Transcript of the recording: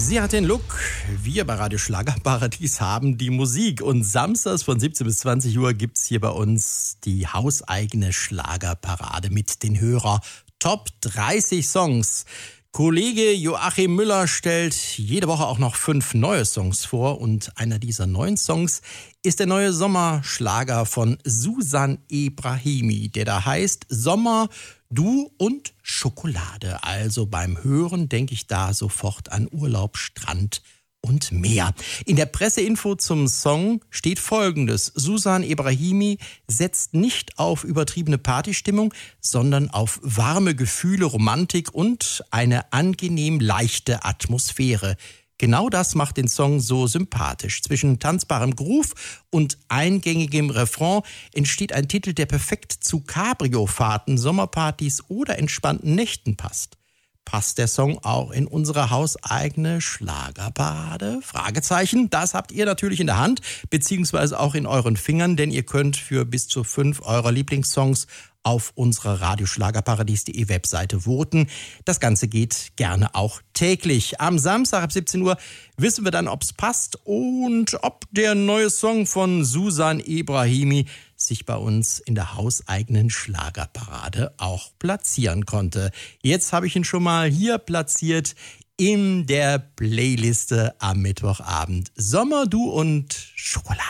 Sie hat den Look. Wir bei Radio Schlagerparadies haben die Musik. Und samstags von 17 bis 20 Uhr gibt's hier bei uns die hauseigene Schlagerparade mit den Hörer Top 30 Songs. Kollege Joachim Müller stellt jede Woche auch noch 5 neue Songs vor. Und einer dieser neuen Songs ist der neue Sommerschlager von Susan Ebrahimi, der da heißt Sommer, Du und Schokolade. Also beim Hören denke ich da sofort an Urlaub, Strand und Meer. In der Presseinfo zum Song steht Folgendes. Susan Ebrahimi setzt nicht auf übertriebene Partystimmung, sondern auf warme Gefühle, Romantik und eine angenehm leichte Atmosphäre. Genau das macht den Song so sympathisch. Zwischen tanzbarem Groove und eingängigem Refrain entsteht ein Titel, der perfekt zu Cabrio-Fahrten, Sommerpartys oder entspannten Nächten passt. Passt der Song auch in unsere hauseigene Schlagerparade? Fragezeichen. Das habt ihr natürlich in der Hand, beziehungsweise auch in euren Fingern, denn ihr könnt für bis zu 5 eurer Lieblingssongs auf unserer radioschlagerparadies.de Webseite voten. Das Ganze geht gerne auch täglich. Am Samstag ab 17 Uhr wissen wir dann, ob es passt und ob der neue Song von Susan Ebrahimi sich bei uns in der hauseigenen Schlagerparade auch platzieren konnte. Jetzt habe ich ihn schon mal hier platziert in der Playliste am Mittwochabend. Sommer, Du und Schokolade.